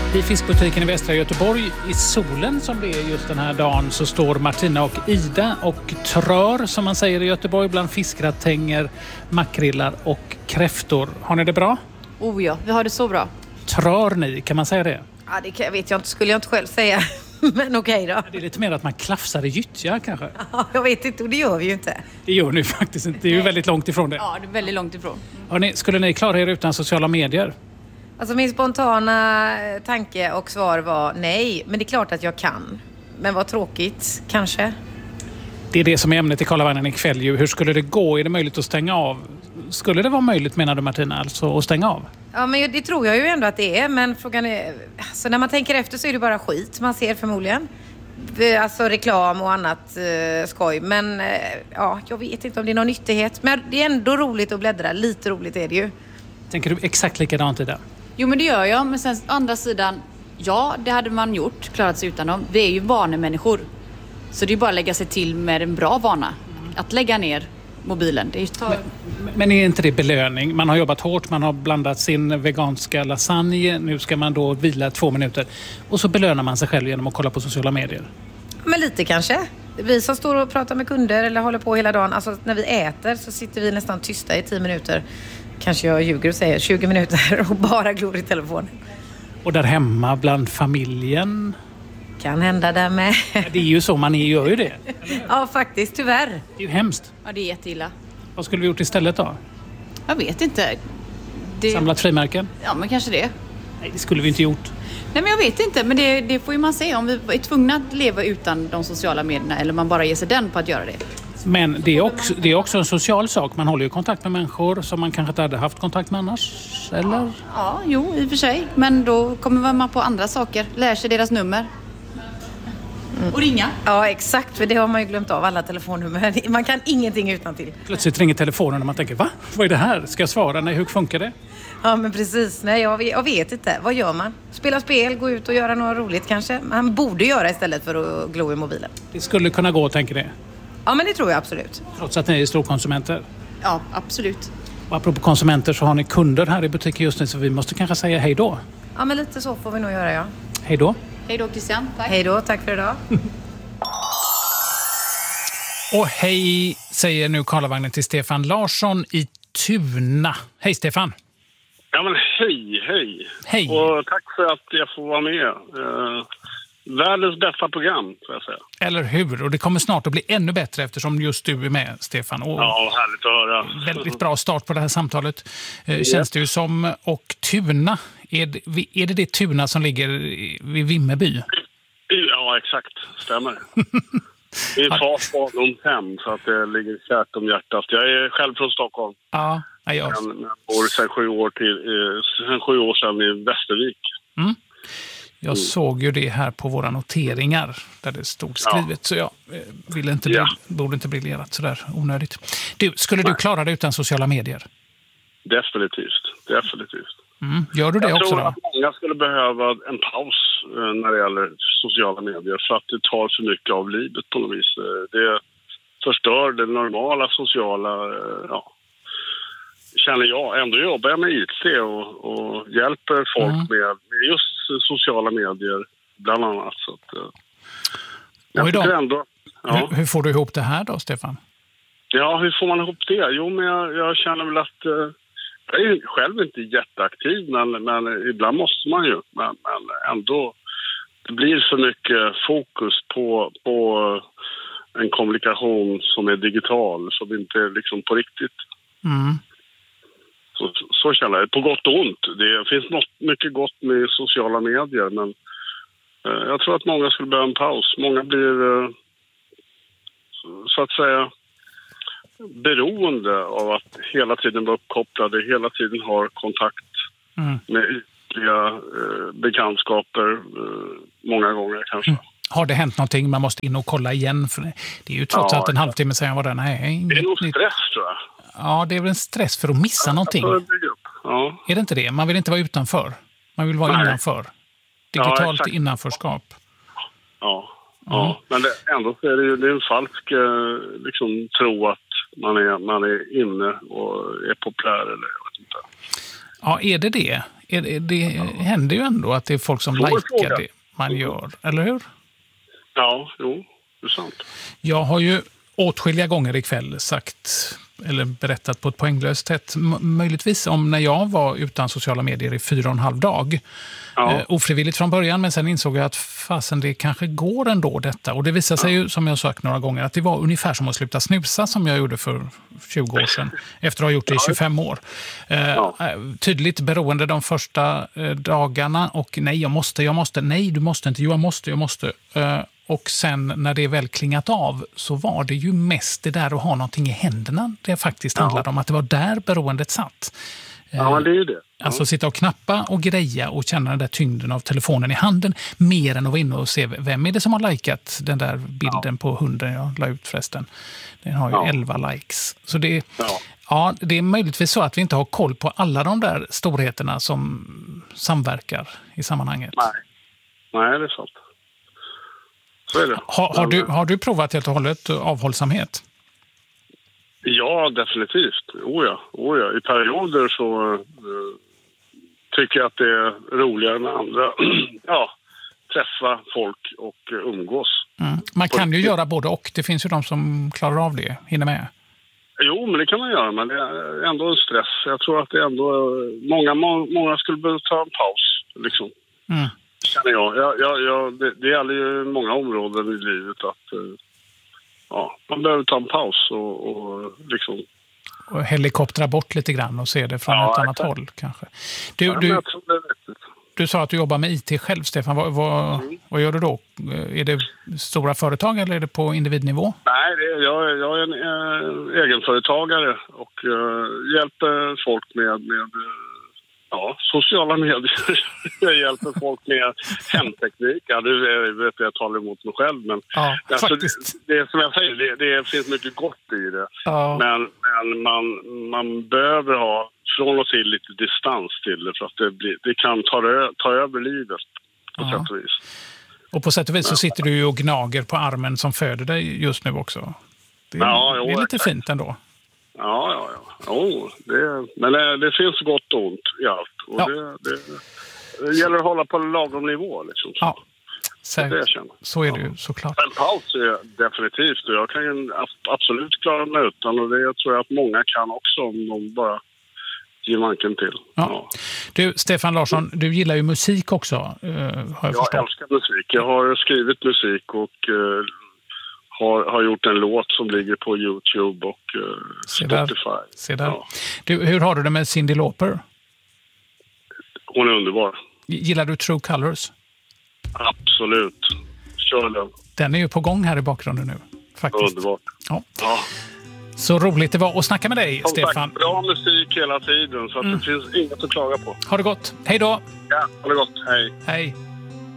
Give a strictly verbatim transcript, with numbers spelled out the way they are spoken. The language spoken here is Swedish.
I fiskbutiken i västra Göteborg i solen som det är just den här dagen så står Martina och Ida och trör som man säger i Göteborg bland fiskgratänger, makrillar och kräftor. Har ni det bra? Oh ja, vi har det så bra. Trör ni, kan man säga det? Ja, det kan, vet jag inte, skulle jag inte själv säga. Men okej då. Det är lite mer att man klafsar i gyttja kanske. Ja, jag vet inte, och det gör vi ju inte. Det gör ni faktiskt inte, det är ju väldigt långt ifrån det. Ja, det är väldigt långt ifrån. Hörrni, skulle ni klara er utan sociala medier? Alltså min spontana tanke och svar var nej, men det är klart att jag kan. Men vad tråkigt, kanske. Det är det som är ämnet i Karlavagnen ikväll ju. Hur skulle det gå? Är det möjligt att stänga av? Skulle det vara möjligt, menar du Martina, alltså att stänga av? Ja, men det tror jag ju ändå att det är. Men frågan är... Alltså när man tänker efter så är det bara skit man ser förmodligen. Alltså reklam och annat eh, skoj. Men eh, ja, jag vet inte om det är någon nyttighet. Men det är ändå roligt att bläddra. Lite roligt är det ju. Tänker du exakt likadant i det? Jo, men det gör jag. Men sen å andra sidan, ja, det hade man gjort. Klarat sig utan dem. Vi är ju vanemänniskor. Så det är bara att lägga sig till med en bra vana. Att lägga ner mobilen. Det är just... men, men är inte det belöning? Man har jobbat hårt, man har blandat sin veganska lasagne. Nu ska man då vila två minuter. Och så belönar man sig själv genom att kolla på sociala medier. Men lite kanske. Vi som står och pratar med kunder eller håller på hela dagen. Alltså när vi äter så sitter vi nästan tysta i tio minuter. Kanske jag ljuger och säger tjugo minuter och bara glor i telefonen. Och där hemma bland familjen? Kan hända där med. Ja, det är ju så, man gör ju det. Ja, faktiskt, tyvärr. Det är ju hemskt. Ja, det är jätteilla. Vad skulle vi gjort istället då? Jag vet inte. Det... Samlat frimärken? Ja, men kanske det. Nej, det skulle vi inte gjort. Nej, men jag vet inte. Men det, det får ju man se om vi är tvungna att leva utan de sociala medierna eller man bara ger sig den på att göra det. Men det är, också, det är också en social sak. Man håller ju kontakt med människor som man kanske inte hade haft kontakt med annars, eller? Ja, jo, i och för sig. Men då kommer man på andra saker. Lär sig deras nummer. Mm. Och ringa. Ja, exakt. För det har man ju glömt av, alla telefonnummer. Man kan ingenting utan till. Plötsligt ringer telefonen och man tänker, va? Vad är det här? Ska jag svara? Nej, hur funkar det? Ja, men precis. Nej, jag vet, jag vet inte. Vad gör man? Spela spel, gå ut och göra något roligt kanske. Man borde göra istället för att glo i mobilen. Det skulle kunna gå, tänker ni? Ja, men det tror jag absolut. Trots att ni är storkonsumenter? Ja, absolut. Och apropå konsumenter så har ni kunder här i butiken just nu så vi måste kanske säga hej då. Ja, men lite så får vi nog göra, ja. Hej då. Hej då, Christian. Tack. Hej då, tack för idag. Och hej säger nu Karlavagnen till Stefan Larsson i Tuna. Hej Stefan. Ja men hej, hej. Hej. Och tack för att jag får vara med. Eh, världens bästa program, får jag säga. Eller hur? Och det kommer snart att bli ännu bättre eftersom just du är med, Stefan. Och ja, härligt att höra. Väldigt bra start på det här samtalet. Eh, känns det ju som. Och Tuna, är det, är det det Tuna som ligger vid Vimmerby? Ja, exakt. Stämmer. Det är fast barndom fem så att det ligger kärt om hjärtat. Jag är själv från Stockholm. Ja, jag men, men bor sedan sju år, till, eh, sedan sju år sedan i Västervik. Mm. Jag mm. såg ju det här på våra noteringar där det stod skrivet. Ja. Så jag eh, ville inte bli, ja. borde inte bli lerat sådär onödigt. Du, skulle Nej. du klara det utan sociala medier? Definitivt, definitivt. Mm. Gör du det jag också tror då? att många skulle behöva en paus eh, när det gäller sociala medier för att det tar för mycket av livet på något vis. Det förstör det normala sociala, eh, ja, känner jag. Ändå jobbar jag med I T och, och hjälper folk mm. med, med just sociala medier bland annat. Så att, eh, jag tycker ändå, ja. hur, hur får du ihop det här då, Stefan? Ja, hur får man ihop det? Jo, men jag, jag känner väl att eh, jag är själv inte jätteaktiv, men, men ibland måste man ju. Men, men ändå, det blir så mycket fokus på, på en kommunikation som är digital, som inte är liksom på riktigt. Mm. Så, så känner jag. På gott och ont. Det finns något, mycket gott med sociala medier, men eh, jag tror att många skulle behöva en paus. Många blir, eh, så att säga, beroende av att hela tiden vara uppkopplade, hela tiden har kontakt mm. med ytliga eh, bekantskaper eh, många gånger kanske. Mm. Har det hänt någonting? Man måste in och kolla igen. För det är ju trots ja, allt en ja. halvtimme sedan var den här. Det är nog stress, tror jag. Ja, det är väl en stress för att missa ja, någonting. Ja. Är det inte det? Man vill inte vara utanför. Man vill vara Nej. innanför. Digitalt ja, innanförskap. Ja, ja. Mm. Men det, ändå är det ju det är en falsk liksom, tro att man är, man är inne och är populär eller jag vet inte. Ja, är det det? Är det, det ja. händer ju ändå att det är folk som likar det man gör, eller hur? Ja, jo, det är sant. Jag har ju åtskilliga gånger ikväll sagt eller berättat på ett poänglöst sätt m- möjligtvis om när jag var utan sociala medier i fyra och en halv dag. Ja. Eh, ofrivilligt från början, men sen insåg jag att fasen det kanske går ändå detta. Och det visar sig ja. ju, som jag sagt några gånger, att det var ungefär som att sluta snusa som jag gjorde för tjugo år sedan. Efter att ha gjort det i tjugofem år. Eh, ja. Tydligt beroende de första eh, dagarna och nej, jag måste, jag måste, nej, du måste inte, jo, jag måste, jag måste. Eh, Och sen när det väl klingat av så var det ju mest det där att ha någonting i händerna det faktiskt ja. handlade om. Att det var där beroendet satt. Ja, men det är ju det. Ja. Alltså sitta och knappa och greja och känna den där tyngden av telefonen i handen mer än att vara inne och se vem är det som har likat den där bilden ja. på hunden jag la ut förresten. Den har ju ja. elva likes. Så det, ja. Ja, det är möjligtvis så att vi inte har koll på alla de där storheterna som samverkar i sammanhanget. Nej, Nej det är sant. Så är det. Har, har, du, har du provat helt och hållet avhållsamhet? Ja, definitivt. Oh ja, oh ja. I perioder så uh, tycker jag att det är roligare med andra. ja, träffa folk och uh, umgås. Mm. Man kan ju göra både och. Det finns ju de som klarar av det, hinner med. Jo, men det kan man göra, men det är ändå en stress. Jag tror att det är ändå... Många, många skulle behöva ta en paus, liksom. Mm. Känner jag. Ja, ja, ja, det, det gäller ju många områden i livet att uh, ja, man behöver ta en paus och, och liksom... Och helikoptera bort lite grann och se det från ja, ett annat exakt. håll kanske. Du, ja, du, jag tror det är vettigt. Du sa att du jobbar med I T själv, Stefan. Vad, vad, mm. vad gör du då? Är det stora företag eller är det på individnivå? Nej, det är, jag, jag är en äh, egenföretagare och äh, hjälper folk med... med Ja, sociala medier. Jag hjälper folk med hemteknik. Ja, du vet jag talar emot mig själv. Men ja, alltså, det, det är som jag säger, det, det finns mycket gott i det. Ja. Men, men man, man behöver ha från och till lite distans till det för att det, blir, det kan ta, ta över livet på ja. sätt och vis. Och på sätt och vis så sitter du ju och gnager på armen som föder dig just nu också. Det är, ja, jo, det är lite exakt. fint ändå. Ja, ja, ja. Jo, det, men det, det finns gott och ont i allt. Och ja. det, det, det gäller att hålla på en lagom nivå. Liksom. Ja, så, det så är det ju såklart. En paus är definitivt. Jag kan ju absolut klara mig utan. Och det tror jag att många kan också om de bara ger manken till. Ja. Ja. Du, Stefan Larsson, du gillar ju musik också, uh, har jag, jag förstått. Jag älskar musik. Jag har skrivit musik och... Uh, Har, har gjort en låt som ligger på YouTube och uh, Spotify. Se där. Ja. Du, hur har du det med Cyndi Lauper? Hon är underbar. Gillar du True Colors? Absolut. Kör den. Den är ju på gång här i bakgrunden nu. Faktiskt. Underbart. Ja. Ja. Så roligt det var att snacka med dig, Som Stefan. Sagt, bra musik hela tiden så att mm. det finns inget att klaga på. Ha det gott. Hej då. Ja, ha det gott. Hej. Hej.